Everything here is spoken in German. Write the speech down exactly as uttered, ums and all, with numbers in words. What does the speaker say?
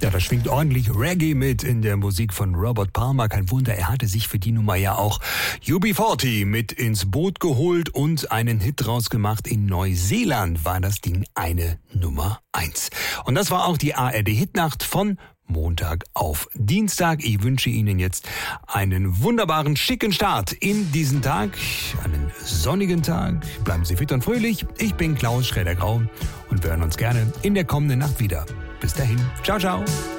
Ja, da schwingt ordentlich Reggae mit in der Musik von Robert Palmer. Kein Wunder, er hatte sich für die Nummer ja auch U B vierzig mit ins Boot geholt und einen Hit draus gemacht. In Neuseeland war das Ding eine Nummer eins. Und das war auch die A R D-Hitnacht von Montag auf Dienstag. Ich wünsche Ihnen jetzt einen wunderbaren, schicken Start in diesen Tag, einen sonnigen Tag. Bleiben Sie fit und fröhlich. Ich bin Klaus Schräder-Grau und wir hören uns gerne in der kommenden Nacht wieder. Bis dahin. Ciao, ciao.